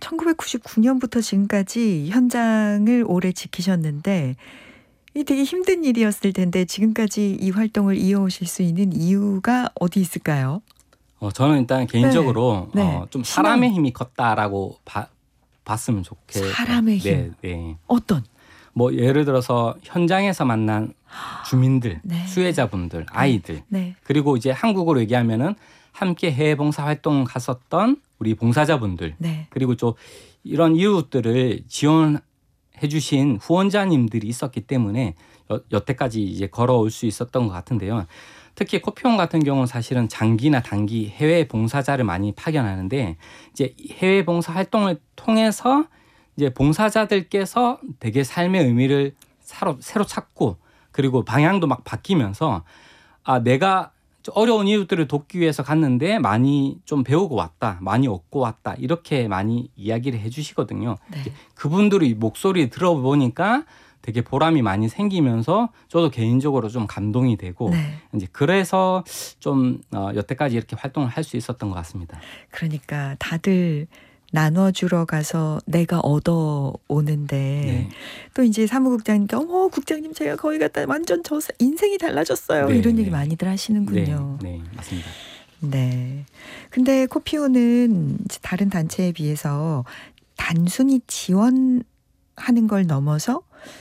1999년부터 지금까지 현장을 오래 지키셨는데 이 되게 힘든 일이었을 텐데 지금까지 이 활동을 이어오실 수 있는 이유가 어디 있을까요? 저는 일단 개인적으로 네. 좀 사람의 힘이 컸다라고 봤으면 좋겠어요. 사람의 힘. 네. 어떤? 뭐 예를 들어서 현장에서 만난 주민들, 네. 수혜자분들, 아이들, 네. 그리고 이제 한국으로 얘기하면은 함께 해외 봉사 활동 갔었던 우리 봉사자분들, 네. 그리고 좀 이런 이웃들을 지원해 주신 후원자님들이 있었기 때문에 여태까지 이제 걸어올 수 있었던 것 같은데요. 특히 코피온 같은 경우는 사실은 장기나 단기 해외 봉사자를 많이 파견하는데 이제 해외 봉사 활동을 통해서 이제 봉사자들께서 되게 삶의 의미를 새로 찾고 그리고 방향도 막 바뀌면서 내가 어려운 이웃들을 돕기 위해서 갔는데 많이 좀 배우고 왔다, 많이 얻고 왔다 이렇게 많이 이야기를 해주시거든요. 네. 그분들의 목소리 들어보니까 되게 보람이 많이 생기면서 저도 개인적으로 좀 감동이 되고 네. 이제 그래서 좀 여태까지 이렇게 활동을 할 수 있었던 것 같습니다. 그러니까 다들 나눠주러 가서 내가 얻어오는데 네. 또 이제 사무국장님께 어머 국장님 제가 거기 갔다 완전 저 인생이 달라졌어요. 네, 이런 네. 얘기 많이들 하시는군요. 네, 맞습니다. 네. 근데 코피오는 다른 단체에 비해서 단순히 지원하는 걸 넘어서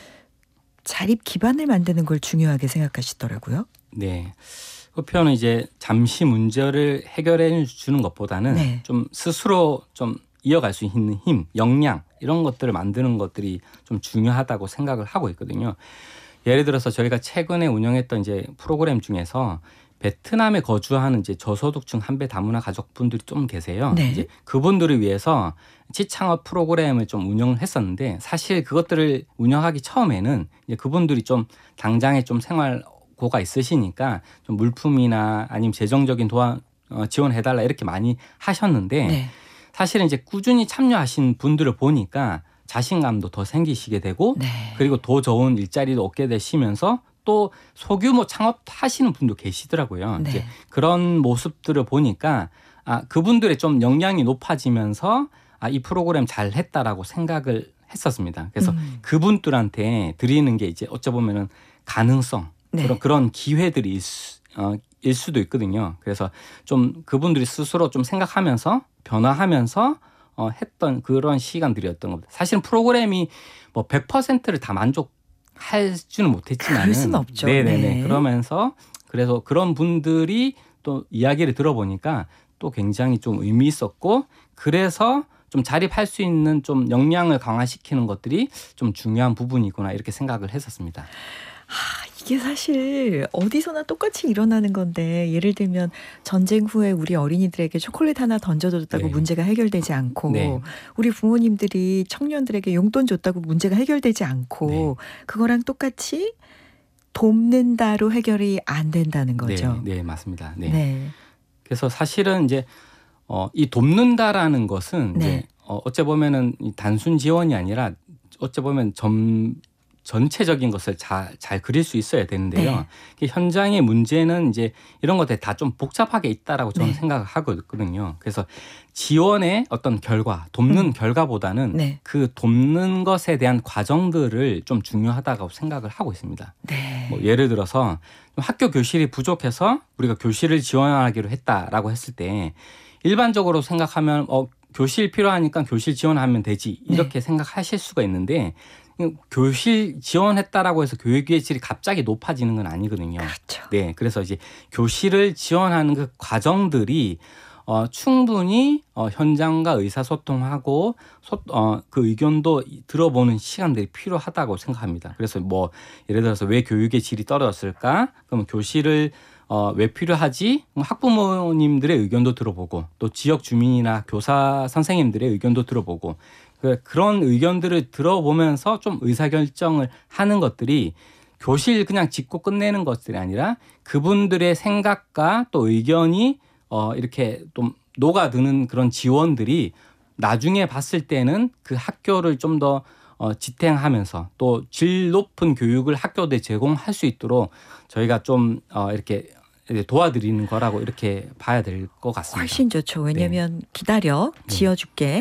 자립 기반을 만드는 걸 중요하게 생각하시더라고요. 네. 코피오는 이제 잠시 문제를 해결해 주는 것보다는 네. 좀 스스로 좀 이어갈 수 있는 힘, 역량 이런 것들을 만드는 것들이 좀 중요하다고 생각을 하고 있거든요. 예를 들어서 저희가 최근에 운영했던 이제 프로그램 중에서 베트남에 거주하는 이제 저소득층 한배 다문화 가족분들이 좀 계세요. 네. 이제 그분들을 위해서 지창업 프로그램을 좀 운영을 했었는데 사실 그것들을 운영하기 처음에는 이제 그분들이 좀 당장에 좀 생활고가 있으시니까 좀 물품이나 아니면 재정적인 지원해달라 이렇게 많이 하셨는데 네. 사실은 이제 꾸준히 참여하신 분들을 보니까 자신감도 더 생기시게 되고 네. 그리고 더 좋은 일자리도 얻게 되시면서 또 소규모 창업하시는 분도 계시더라고요. 네. 이제 그런 모습들을 보니까 그분들의 좀 역량이 높아지면서 이 프로그램 잘 했다라고 생각을 했었습니다. 그래서 그분들한테 드리는 게 이제 어쩌보면은 가능성 네. 그런 기회들이 일 수도 있거든요. 그래서 좀 그분들이 스스로 좀 생각하면서 변화하면서 했던 그런 시간들이었던 겁니다. 사실은 프로그램이 뭐 100%를 다 만족할 수는 못했지만 그럴 수는 없죠. 네네네. 네. 그러면서 그래서 그런 분들이 또 이야기를 들어보니까 또 굉장히 좀 의미 있었고 그래서 좀 자립할 수 있는 좀 역량을 강화시키는 것들이 좀 중요한 부분이구나 이렇게 생각을 했었습니다. 이게 사실 어디서나 똑같이 일어나는 건데 예를 들면 전쟁 후에 우리 어린이들에게 초콜릿 하나 던져줬다고 네. 문제가 해결되지 않고 네. 우리 부모님들이 청년들에게 용돈 줬다고 문제가 해결되지 않고 네. 그거랑 똑같이 돕는다로 해결이 안 된다는 거죠. 네, 맞습니다. 네. 네. 그래서 사실은 이제 이 돕는다라는 것은 네. 이제 어째 보면은 이 단순 지원이 아니라 어째 보면 전체적인 것을 잘 그릴 수 있어야 되는데요. 네. 현장의 문제는 이제 이런 것들이 다 좀 복잡하게 있다라고 저는 네. 생각을 하고 있거든요. 그래서 지원의 어떤 결과, 돕는 결과보다는 네. 그 돕는 것에 대한 과정들을 좀 중요하다고 생각을 하고 있습니다. 네. 뭐 예를 들어서 학교 교실이 부족해서 우리가 교실을 지원하기로 했다라고 했을 때 일반적으로 생각하면 교실 필요하니까 교실 지원하면 되지 이렇게 생각하실 수가 있는데 교실 지원했다라고 해서 교육의 질이 갑자기 높아지는 건 아니거든요. 그렇죠. 네, 그래서 이제 교실을 지원하는 그 과정들이 충분히 현장과 의사소통하고 그 의견도 들어보는 시간들이 필요하다고 생각합니다. 그래서 뭐 예를 들어서 왜 교육의 질이 떨어졌을까? 그럼 교실을 왜 필요하지? 학부모님들의 의견도 들어보고 또 지역 주민이나 교사 선생님들의 의견도 들어보고 그런 의견들을 들어보면서 좀 의사결정을 하는 것들이 교실 그냥 짓고 끝내는 것들이 아니라 그분들의 생각과 또 의견이 이렇게 좀 녹아드는 그런 지원들이 나중에 봤을 때는 그 학교를 좀 더 지탱하면서 또 질 높은 교육을 학교에 제공할 수 있도록 저희가 좀 이렇게 도와드리는 거라고 이렇게 봐야 될 것 같습니다. 훨씬 좋죠. 왜냐하면 기다려 지어줄게.